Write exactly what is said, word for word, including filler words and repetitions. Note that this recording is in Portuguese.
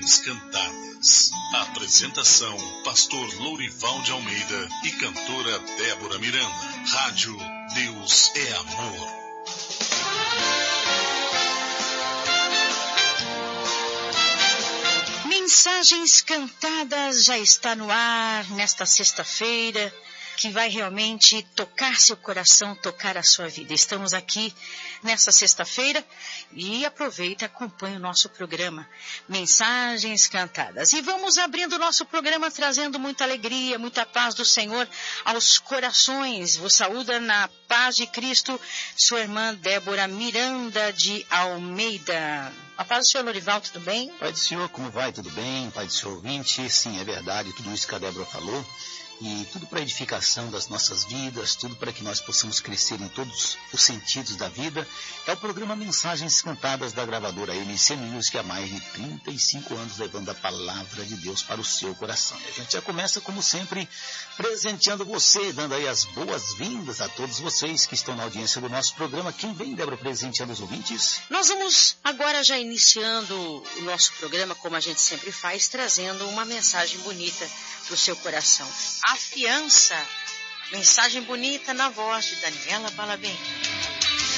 Mensagens Cantadas. Apresentação: Pastor Lourival de Almeida e cantora Débora Miranda. Rádio Deus é Amor. Mensagens Cantadas já está no ar nesta sexta-feira, que vai realmente tocar seu coração, tocar a sua vida. Estamos aqui nesta sexta-feira e aproveita e acompanha o nosso programa Mensagens Cantadas. E vamos abrindo o nosso programa trazendo muita alegria, muita paz do Senhor aos corações. Vos saúda na paz de Cristo, sua irmã Débora Miranda de Almeida. A paz do Senhor, Lourival, tudo bem? Pai do Senhor, como vai? Tudo bem? Pai do Senhor ouvinte, sim, é verdade, tudo isso que a Débora falou. E tudo para a edificação das nossas vidas, tudo para que nós possamos crescer em todos os sentidos da vida. É o programa Mensagens Cantadas da gravadora M C Music, há mais de trinta e cinco anos levando a palavra de Deus para o seu coração. E a gente já começa, como sempre, presenteando você, dando aí as boas-vindas a todos vocês que estão na audiência do nosso programa. Quem vem, Débora, presenteando os ouvintes? Nós vamos agora já iniciando o nosso programa, como a gente sempre faz, trazendo uma mensagem bonita para o seu coração. A fiança, mensagem bonita na voz de Daniela Balabem.